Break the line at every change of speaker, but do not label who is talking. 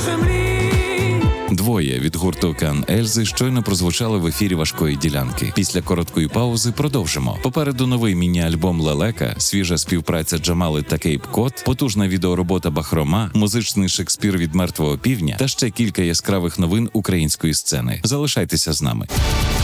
Двоє від гурту Кан Ельзи щойно прозвучали в ефірі важкої ділянки. Після короткої паузи продовжимо. Попереду новий міні-альбом Лелека, свіжа співпраця Джамали та Кейп Кот, потужна відеоробота Бахрома, музичний Шекспір від Мертвого Півдня та ще кілька яскравих новин української сцени. Залишайтеся з нами.